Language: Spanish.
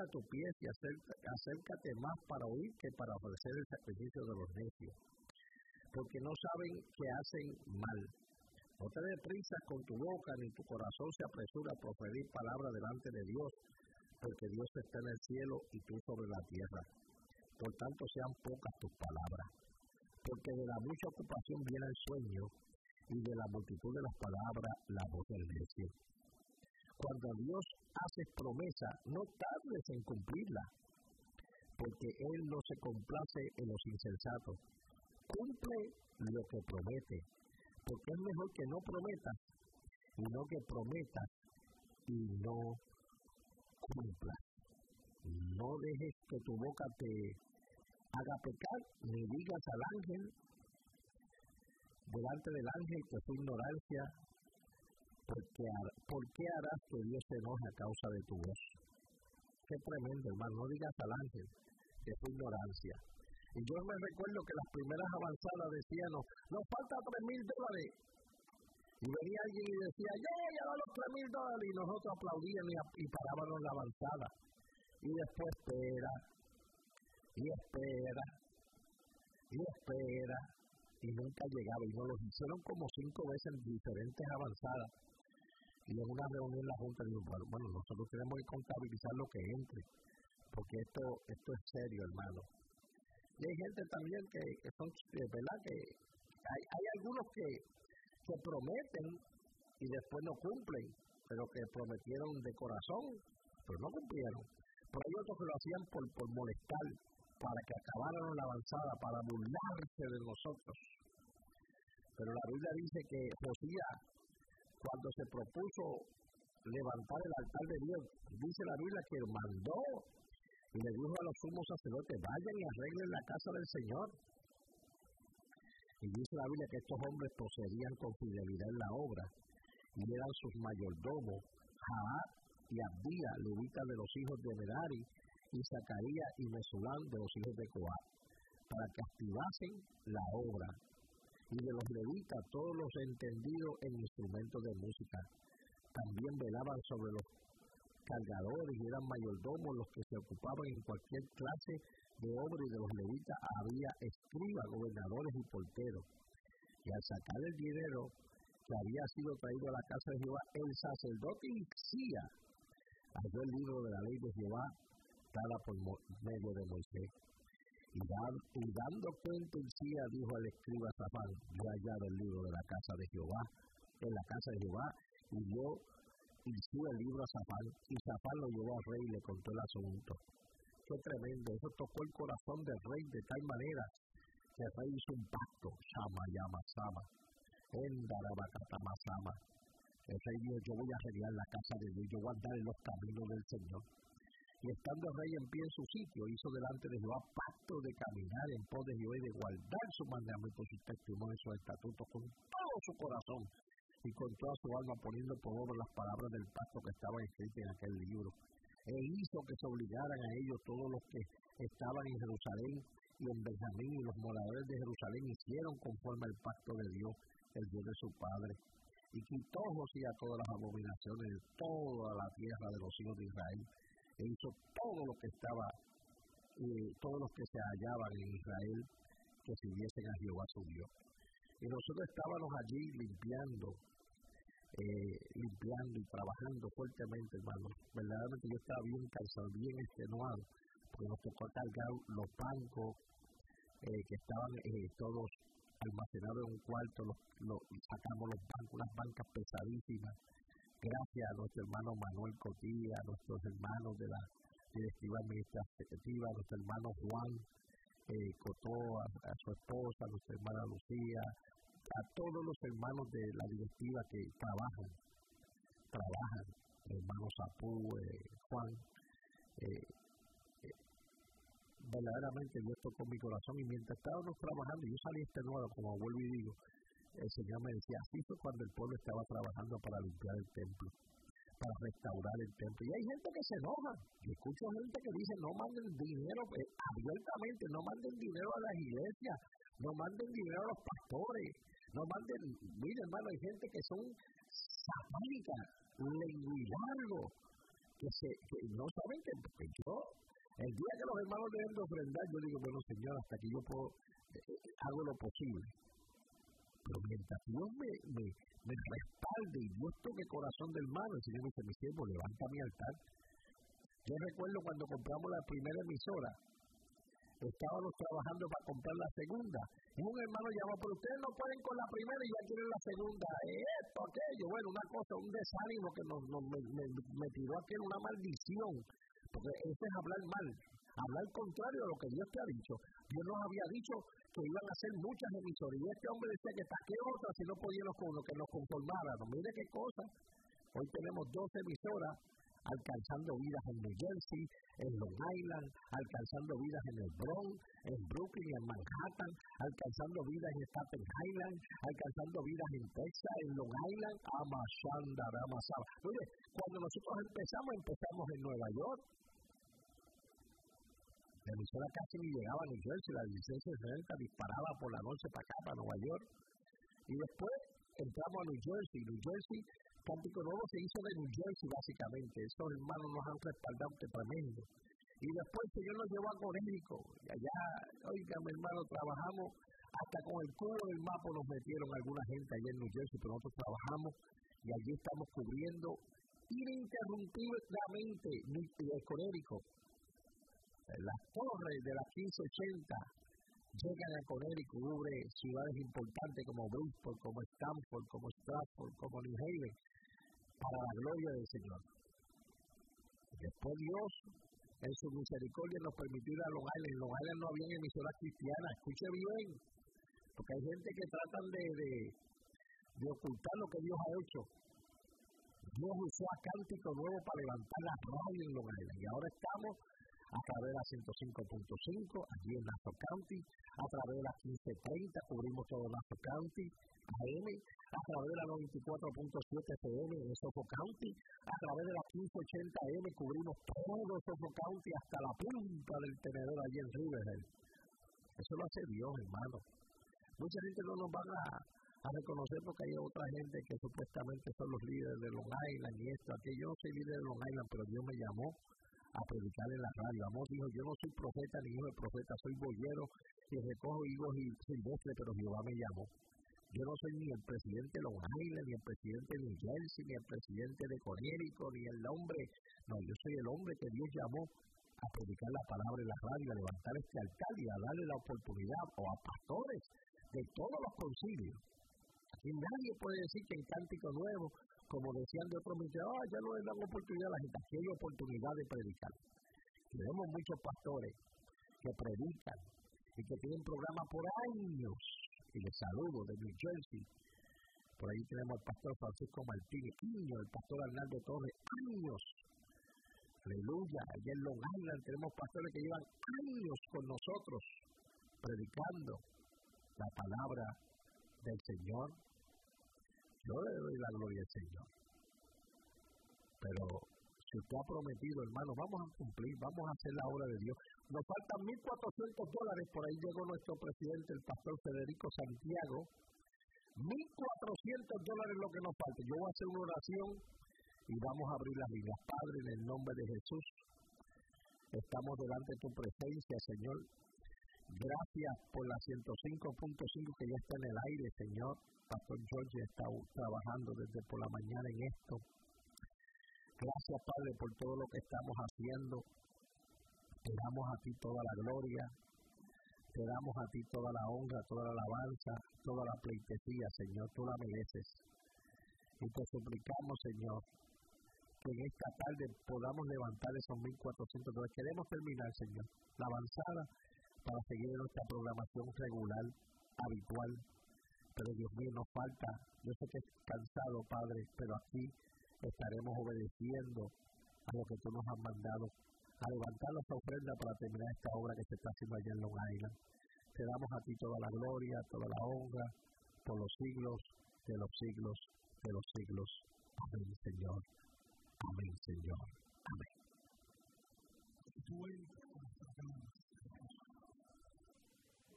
a tus pies y acércate más para oír que para ofrecer el sacrificio de los necios, porque no saben que hacen mal. No te des prisa con tu boca, ni tu corazón se apresura a proferir palabra delante de Dios, porque Dios está en el cielo y tú sobre la tierra. Por tanto, sean pocas tus palabras, porque de la mucha ocupación viene el sueño, y de la multitud de las palabras la voz del necio. Cuando a Dios haces promesa, no tardes en cumplirla, porque Él no se complace en los insensatos. Cumple lo que promete, porque es mejor que no prometas, y no que prometas y no cumplas. No dejes que tu boca te haga pecar, ni digas al ángel, delante del ángel que fue ignorancia, ¿por qué harás que Dios se enoje a causa de tu voz? Qué tremendo, hermano, no digas al ángel que fue ignorancia. Y yo me recuerdo que las primeras avanzadas decían, nos falta $3,000. Y venía alguien y decía, yo voy a dar los $3,000, y nosotros aplaudíamos y parábamos la avanzada. Y después espera, y nunca llegaba, y nos los hicieron como 5 veces en diferentes avanzadas. Y en una reunión la Junta dijo, bueno, nosotros tenemos que contabilizar lo que entre, porque esto es serio, hermano. Y hay gente también que son, ¿verdad? Que hay algunos que prometen y después no cumplen, pero que prometieron de corazón, pero no cumplieron. Pero hay otros que lo hacían por molestar, para que acabaran la avanzada, para burlarse de nosotros. Pero la Biblia dice que Josías, cuando se propuso levantar el altar de Dios, dice la Biblia que mandó y le dijo a los sumos sacerdotes, vayan y arreglen la casa del Señor. Y dice la Biblia que estos hombres procedían con fidelidad en la obra, y eran sus mayordomos, Jaat y Abdías, levitas de los hijos de Merari, y Zacarías y Mesulán de los hijos de Coat, para que activasen la obra. Y de los levitas, todos los entendidos en instrumentos de música. También velaban sobre los cargadores y eran mayordomos los que se ocupaban en cualquier clase de obra, y de los levitas había escribas, gobernadores y porteros. Y al sacar el dinero que había sido traído a la casa de Jehová, el sacerdote Hilcías halló el libro de la ley de Jehová dada por medio de Moisés. Y dando cuenta Hilcías dijo al escriba Safán, yo he hallado el libro de la casa de Jehová, en la casa de Jehová, y dio Hilcías el libro a Safán, y Safán lo llevó al rey y le contó el asunto. Qué tremendo, eso tocó el corazón del rey de tal manera que el rey hizo un pacto, Sama, Yama, Sama, Endarabacatama, Sama. El rey dijo, yo voy a arreglar la casa de Dios, yo voy a andar en los caminos del Señor. Y estando el rey en pie en su sitio, hizo delante de Jehová pacto de caminar en pos de Jehová y de guardar sus mandamientos, sus testimonios, sus estatutos con todo su corazón y con toda su alma, poniendo por obra las palabras del pacto que estaban escritas en aquel libro. E hizo que se obligaran a ellos todos los que estaban en Jerusalén y en Benjamín, y los moradores de Jerusalén hicieron conforme al pacto de Dios, el Dios de su padre. Y quitó Josías todas las abominaciones de toda la tierra de los hijos de Israel. E hizo todo lo que estaba, todos los que se hallaban en Israel, que sirviesen a Jehová su Dios. Y nosotros estábamos allí limpiando y trabajando fuertemente, hermano. Verdaderamente yo estaba bien cansado, bien extenuado, porque nos tocó cargar los bancos que estaban todos almacenados en un cuarto, sacamos los bancos, unas bancas pesadísimas. Gracias a nuestro hermano Manuel Cotilla, a nuestros hermanos de la directiva administrativa, a nuestro hermano Juan Cotó, a su esposa, a nuestra hermana Lucía, a todos los hermanos de la directiva que trabajan, hermano Zapú, Juan. Verdaderamente Dios tocó mi corazón, y mientras estábamos trabajando, yo salí extenuado, como vuelvo y digo, el Señor me decía, así fue cuando el pueblo estaba trabajando para limpiar el templo, para restaurar el templo. Y hay gente que se enoja. Yo escucho gente que dice, no manden dinero abiertamente, no manden dinero a las iglesias, no manden dinero a los pastores, no manden. Mire, hermano, hay gente que son satánicas, lenguilargos, que no saben que yo, el día que los hermanos deben de ofrendar, yo digo, bueno, Señor, hasta aquí yo puedo, hago lo posible. Pero mientras Dios me respalde y Dios toque corazón del hermano, el Señor me dice, mi siervo, levanta mi altar. Yo recuerdo cuando compramos la primera emisora, estábamos trabajando para comprar la segunda, y un hermano llamó, pero ustedes no pueden con la primera y ya quieren la segunda, esto, aquello, bueno, una cosa, un desánimo que me tiró aquel, una maldición, porque eso es hablar mal, hablar contrario a lo que Dios te ha dicho. Dios nos había dicho que iban a hacer muchas emisoras, y este hombre decía que para qué otra si no podíamos con lo que nos conformáramos. Mire qué cosa, hoy tenemos 12 emisoras, alcanzando vidas en New Jersey, en Long Island, alcanzando vidas en el Bronx, en Brooklyn, en Manhattan, alcanzando vidas en Staten Island, alcanzando vidas en Texas, en Long Island, Amashanda, Ramasaba. Mire, cuando nosotros empezamos en Nueva York. La emisora casi ni llegaba a New Jersey, la 1660 disparaba por la noche para acá, para Nueva York. Y después entramos a New Jersey. New Jersey, Cántico Nuevo se hizo de New Jersey básicamente. Esos hermanos nos han respaldado que tremendo. Y después el Señor nos llevó a Connecticut. Y allá, oiga, mi hermano, trabajamos hasta con el culo del mapa nos metieron alguna gente allá en New Jersey, pero nosotros trabajamos y allí estamos cubriendo ininterrumpidamente Connecticut. Las torres de las 1580 llegan a Connecticut, cubre ciudades importantes como Bridgeport, como Stamford, como Stratford, como New Haven, para la gloria del Señor. Después Dios, en su misericordia, nos permitió ir a Long Island. En Long Island no había emisoras cristianas, escuche bien, porque hay gente que tratan de ocultar lo que Dios ha hecho. Dios usó a Cántico Nuevo para levantar la radio en Long Island, y ahora estamos a través de la 105.5, allí en Nassau County, a través de la 1530, cubrimos todo Nassau County, AM, a través de la 94.7 FM en Suffolk County, a través de la 1580 AM cubrimos todo Suffolk County hasta la punta del tenedor allí en Riverhead. Eso lo hace Dios, hermano. Mucha gente no nos van a reconocer porque hay otra gente que supuestamente son los líderes de Long Island y esto, aquello. Yo no soy líder de Long Island, pero Dios me llamó a predicar en la radio. Amor dijo, yo no soy profeta ni hijo de profeta, soy boyero y recojo higos y silvestres, pero Jehová me llamó. Yo no soy ni el presidente de Long Island, ni el presidente de New Jersey, ni el presidente de Connecticut, ni el hombre. No, yo soy el hombre que Dios llamó a predicar la palabra en la radio, a levantar este altar y a darle la oportunidad a pastores de todos los concilios. Y nadie puede decir que en Cántico Nuevo, como decían de otros ministerios, ya no les dan oportunidad a la gente. Aquí hay oportunidad de predicar. Tenemos muchos pastores que predican y que tienen programas por años. Y les saludo de New Jersey. Por ahí tenemos al pastor Francisco Martínez, años, el pastor Arnaldo Torres, años. Aleluya. Allá en Long Island tenemos pastores que llevan años con nosotros predicando la palabra del Señor. Yo le doy la gloria al Señor. Pero si usted ha prometido, hermano, vamos a cumplir, vamos a hacer la obra de Dios. Nos faltan $1,400, por ahí llegó nuestro presidente, el pastor Federico Santiago. $1,400 es lo que nos falta. Yo voy a hacer una oración y vamos a abrir las líneas. Padre, en el nombre de Jesús, estamos delante de tu presencia, Señor. Gracias por la 105.5 que ya está en el aire, Señor. Pastor George está trabajando desde por la mañana en esto. Gracias, Padre, por todo lo que estamos haciendo. Te damos a ti toda la gloria. Te damos a ti toda la honra, toda la alabanza, toda la pleitesía, Señor. Tú la mereces. Y te suplicamos, Señor, que en esta tarde podamos levantar esos $1,400. Queremos terminar, Señor, la avanzada para seguir en nuestra programación regular, habitual. Pero Dios mío, nos falta, yo sé que es cansado, Padre, pero aquí estaremos obedeciendo a lo que tú nos has mandado, a levantar nuestra ofrenda para terminar esta obra que se está haciendo allá en Long Island. Te damos a ti toda la gloria, toda la honra, por los siglos de los siglos de los siglos. Amén, Señor. Amén, Señor. Amén.